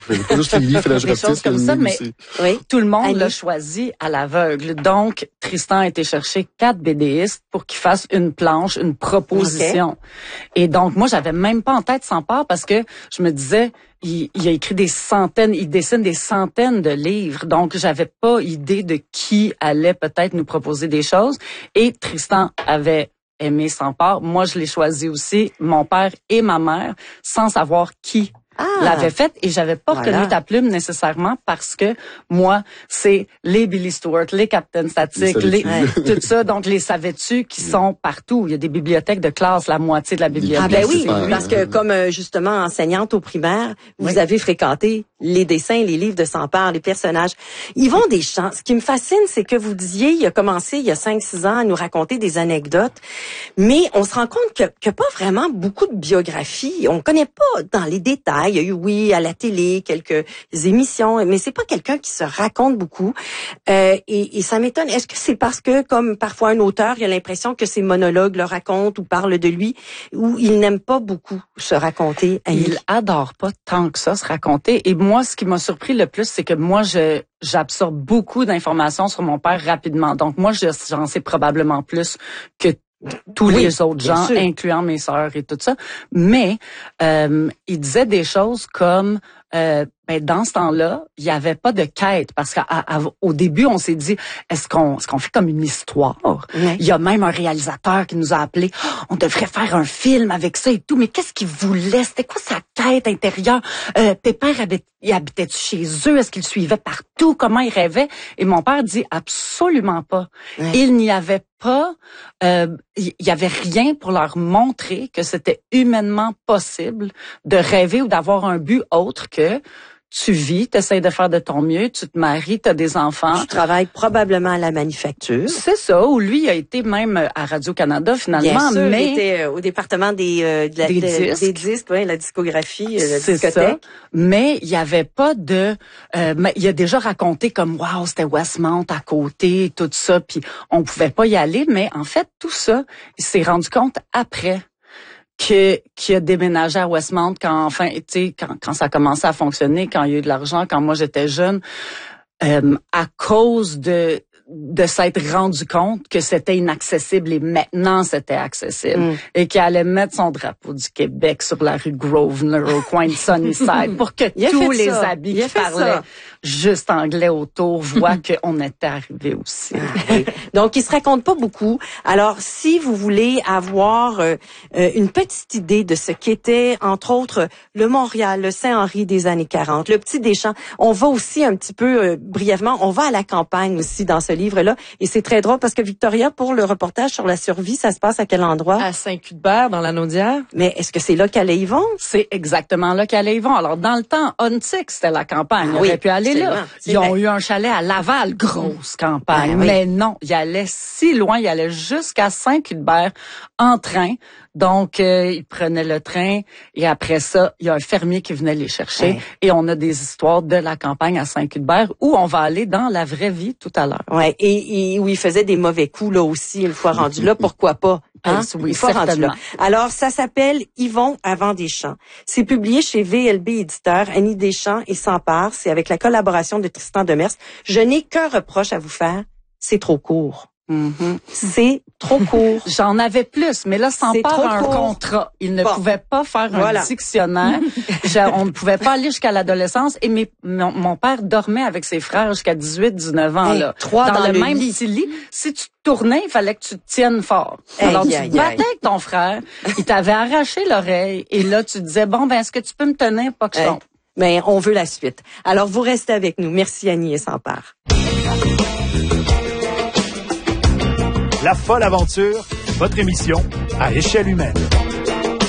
Pas juste les livres, des choses comme ça, mais oui. tout le monde l'a choisi à l'aveugle. Donc, Tristan a été chercher 4 BDistes pour qu'ils fassent une planche, une proposition. Okay. Et donc, moi, j'avais même pas en tête Sampard parce que je me disais, il a écrit des centaines, il dessine des centaines de livres. Donc, j'avais pas idée de qui allait peut-être nous proposer des choses. Et Tristan avait aimé Sampard. Moi, je l'ai choisi aussi, mon père et ma mère, sans savoir qui l'avait fait, et j'avais pas reconnu ta plume nécessairement parce que moi, c'est les Billy Stewart, les Captain Static, tout ça, donc les savais-tu qui sont partout. Il y a des bibliothèques de classe, la moitié de la bibliothèque. Ah ben oui, parce que comme justement enseignante au primaire, vous avez fréquenté les dessins, les livres de Sampard, les personnages. Yvon Deschamps, ce qui me fascine, c'est que vous disiez, il a commencé il y a 5-6 ans à nous raconter des anecdotes, mais on se rend compte qu'il n'y a pas vraiment beaucoup de biographies. On connaît pas dans les détails. Il y a eu, oui, à la télé, quelques émissions, mais c'est pas quelqu'un qui se raconte beaucoup. Et ça m'étonne. Est-ce que c'est parce que, comme parfois un auteur, il a l'impression que ses monologues le racontent ou parlent de lui, ou il n'aime pas beaucoup se raconter? Il adore pas tant que ça se raconter. Et moi, ce qui m'a surpris le plus, c'est que moi, j'absorbe beaucoup d'informations sur mon père rapidement. Donc moi, j'en sais probablement plus que tous les autres gens, incluant mes sœurs et tout ça. Mais il disait des choses comme dans ce temps-là, il y avait pas de quête parce qu'au début, on s'est dit est-ce qu'on fait comme une histoire? Il y a même un réalisateur qui nous a appelé, on devrait faire un film avec ça et tout, mais qu'est-ce qu'il voulait? C'était quoi sa quête intérieure? Tes pères habitaient-tu chez eux? Est-ce qu'ils suivaient partout? Comment ils rêvaient? Et mon père dit absolument pas. Il n'y avait pas, il y avait rien pour leur montrer que c'était humainement possible de rêver ou d'avoir un but autre que tu vis, tu essaies de faire de ton mieux, tu te maries, tu as des enfants. Tu travailles probablement à la manufacture. C'est ça, ou lui, il a été même à Radio-Canada finalement. Bien sûr, mais il était au département des disques, la discographie, la discothèque. Ça. Mais il y avait pas de... mais il a déjà raconté comme, wow, c'était Westmount à côté, tout ça, puis on pouvait pas y aller. Mais en fait, tout ça, il s'est rendu compte après qui a déménagé à Westmount quand ça a commencé à fonctionner, quand il y a eu de l'argent, quand moi j'étais jeune, à cause de s'être rendu compte que c'était inaccessible et maintenant c'était accessible et qu'il allait mettre son drapeau du Québec sur la rue Grosvenor au coin de Sunnyside pour que tous les habits qui parlaient juste anglais autour voient qu'on était arrivé aussi. Donc, il se raconte pas beaucoup. Alors, si vous voulez avoir une petite idée de ce qu'était, entre autres, le Montréal, le Saint-Henri des années 40, le Petit Deschamps, on va aussi un petit peu brièvement, on va à la campagne aussi dans ce livre-là. Et c'est très drôle parce que Victoria, pour le reportage sur la survie, ça se passe à quel endroit? À Saint-Cuthbert, dans la Naudière. Mais est-ce que c'est là qu'allait Yvon? C'est exactement là qu'allait Yvon. Alors, dans le temps, Huntsic, c'était la campagne. Il aurait pu aller là. Ils ont eu un chalet à Laval, grosse campagne. Mais non, il allait si loin, il allait jusqu'à Saint-Cuthbert en train. Donc, ils prenaient le train et après ça, il y a un fermier qui venait les chercher et on a des histoires de la campagne à Saint-Cuthbert où on va aller dans la vraie vie tout à l'heure. Ouais, et où il faisait des mauvais coups là aussi une fois rendu là, pourquoi pas? Oui, une fois rendu là. Alors, ça s'appelle Yvon avant Deschamps. C'est publié chez VLB Éditeur, Annie Deschamps et Sampard. C'est avec la collaboration de Tristan Demers. Je n'ai qu'un reproche à vous faire, c'est trop court. C'est trop court. J'en avais plus, mais là, Sampard a un contrat. Il ne pouvait pas faire un dictionnaire. On ne pouvait pas aller jusqu'à l'adolescence. Et mon père dormait avec ses frères jusqu'à 18-19 ans. Là, dans le même petit lit. Si tu tournais, il fallait que tu te tiennes fort. Alors, tu te battais avec ton frère. Il t'avait arraché l'oreille. Et là, tu disais, est-ce que tu peux me tenir, pas que je tombe? Mais on veut la suite. Alors, vous restez avec nous. Merci, Annie et Sampard. La folle aventure, votre émission à échelle humaine.